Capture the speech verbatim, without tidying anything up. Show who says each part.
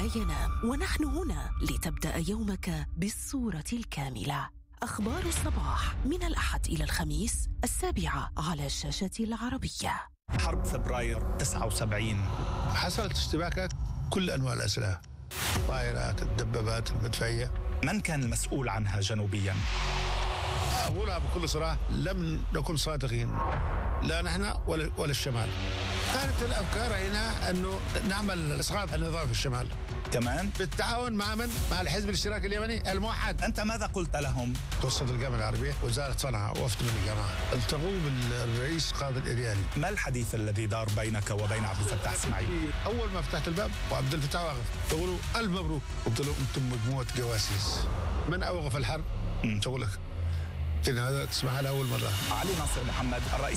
Speaker 1: لا ينام، ونحن هنا لتبدأ يومك بالصورة الكاملة. أخبار الصباح من الأحد إلى الخميس السابعة على الشاشة العربية.
Speaker 2: حرب فبراير تسعة وسبعين
Speaker 3: حصلت اشتباكات كل أنواع الأسلحة، الطائرات، الدبابات، المدفعية.
Speaker 2: من كان المسؤول عنها جنوبيا؟
Speaker 3: أقولها بكل صراحة، لم نكن صادقين، لا نحن ولا, ولا الشمال. كانت الأفكار هنا أنه نعمل إسقاط النظام في الشمال
Speaker 2: كمان
Speaker 3: بالتعاون مع من؟ مع الحزب الاشتراكي اليمني الموحد.
Speaker 2: أنت ماذا قلت لهم؟
Speaker 3: توسط الجامعة العربية، وزارة صنعاء، وفد من الجامعة التقوا بالرئيس قاضي الإرياني.
Speaker 2: ما الحديث الذي دار بينك وبين عبد الفتاح اسماعيل؟
Speaker 3: أول ما فتحت الباب وعبد الفتاح واقف يقولوا ألف مبروك، قلت له أنتم مجموعة جواسيس. من أوقف الحرب؟ تقول لك إن هذا تسمعها لأول مرة.
Speaker 2: علي ناصر محمد الرئيس